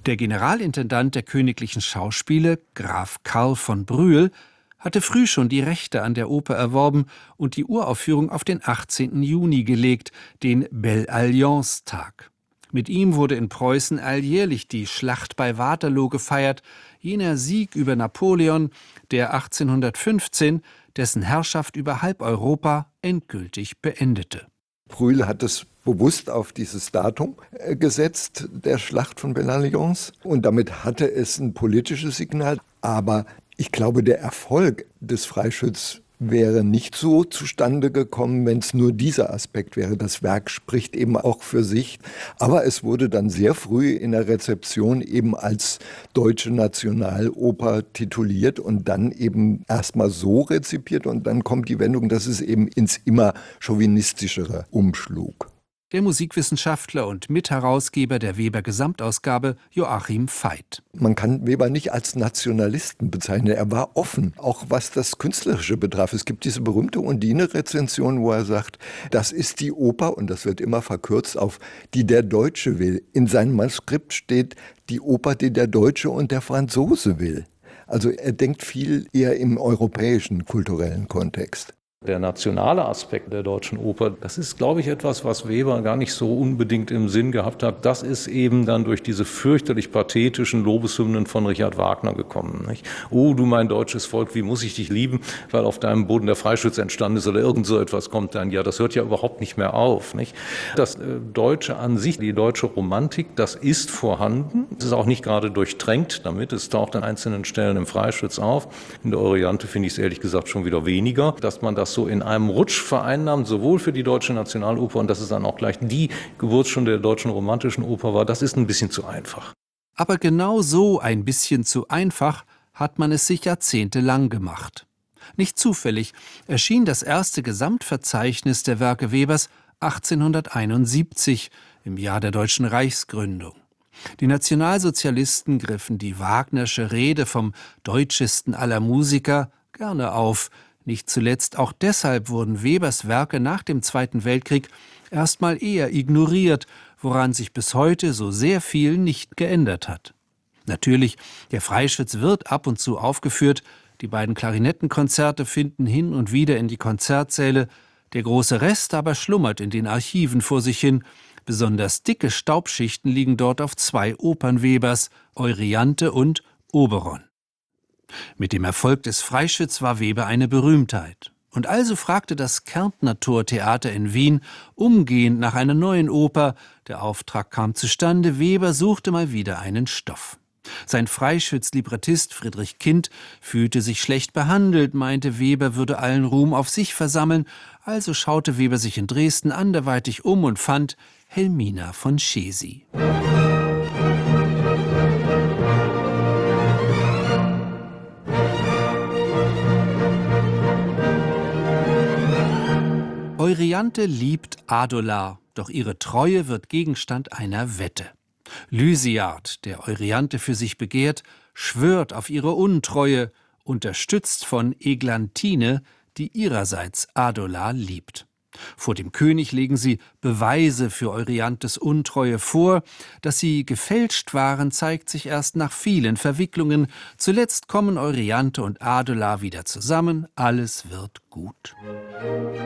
Der Generalintendant der königlichen Schauspiele, Graf Karl von Brühl, hatte früh schon die Rechte an der Oper erworben und die Uraufführung auf den 18. Juni gelegt, den Belle-Alliance-Tag. Mit ihm wurde in Preußen alljährlich die Schlacht bei Waterloo gefeiert, jener Sieg über Napoleon, der 1815 dessen Herrschaft über halb Europa endgültig beendete. Brühl hat es bewusst auf dieses Datum gesetzt, der Schlacht von Belle-Alliance. Und damit hatte es ein politisches Signal. Aber ich glaube, der Erfolg des Freischütz wäre nicht so zustande gekommen, wenn es nur dieser Aspekt wäre. Das Werk spricht eben auch für sich. Aber es wurde dann sehr früh in der Rezeption eben als Deutsche Nationaloper tituliert und dann eben erstmal so rezipiert. Und dann kommt die Wendung, dass es eben ins immer chauvinistischere umschlug. Der Musikwissenschaftler und Mitherausgeber der Weber-Gesamtausgabe Joachim Veit. Man kann Weber nicht als Nationalisten bezeichnen. Er war offen, auch was das Künstlerische betraf. Es gibt diese berühmte Undine-Rezension, wo er sagt, das ist die Oper, und das wird immer verkürzt auf, die der Deutsche will. In seinem Manuskript steht die Oper, die der Deutsche und der Franzose will. Also er denkt viel eher im europäischen kulturellen Kontext. Der nationale Aspekt der Deutschen Oper, das ist, glaube ich, etwas, was Weber gar nicht so unbedingt im Sinn gehabt hat. Das ist eben dann durch diese fürchterlich pathetischen Lobeshymnen von Richard Wagner gekommen. Nicht? Oh, du mein deutsches Volk, wie muss ich dich lieben, weil auf deinem Boden der Freischütz entstanden ist oder irgend so etwas kommt dann. Ja, das hört ja überhaupt nicht mehr auf. Nicht? Das Deutsche an sich, die deutsche Romantik, das ist vorhanden. Es ist auch nicht gerade durchtränkt damit. Es taucht an einzelnen Stellen im Freischütz auf. In der Oriente finde ich es ehrlich gesagt schon wieder weniger, dass man das so in einem Rutsch vereinnahmt, sowohl für die Deutsche Nationaloper und dass es dann auch gleich die Geburtsstunde der deutschen romantischen Oper war, das ist ein bisschen zu einfach. Aber genau so ein bisschen zu einfach hat man es sich jahrzehntelang gemacht. Nicht zufällig erschien das erste Gesamtverzeichnis der Werke Webers 1871, im Jahr der deutschen Reichsgründung. Die Nationalsozialisten griffen die Wagnersche Rede vom deutschesten aller Musiker gerne auf. Nicht zuletzt auch deshalb wurden Webers Werke nach dem Zweiten Weltkrieg erstmal eher ignoriert, woran sich bis heute so sehr viel nicht geändert hat. Natürlich, der Freischütz wird ab und zu aufgeführt, die beiden Klarinettenkonzerte finden hin und wieder in die Konzertsäle, der große Rest aber schlummert in den Archiven vor sich hin. Besonders dicke Staubschichten liegen dort auf zwei Opern Webers, Euryanthe und Oberon. Mit dem Erfolg des Freischütz war Weber eine Berühmtheit. Und also fragte das Kärntner Tortheater in Wien umgehend nach einer neuen Oper. Der Auftrag kam zustande, Weber suchte mal wieder einen Stoff. Sein Freischütz-Librettist Friedrich Kind fühlte sich schlecht behandelt, meinte, Weber würde allen Ruhm auf sich versammeln. Also schaute Weber sich in Dresden anderweitig um und fand Helmina von Chesi. Euryanthe liebt Adolar, doch ihre Treue wird Gegenstand einer Wette. Lysiard, der Euryanthe für sich begehrt, schwört auf ihre Untreue, unterstützt von Eglantine, die ihrerseits Adolar liebt. Vor dem König legen sie Beweise für Euryanthes Untreue vor. Dass sie gefälscht waren, zeigt sich erst nach vielen Verwicklungen. Zuletzt kommen Euryanthe und Adolar wieder zusammen. Alles wird gut.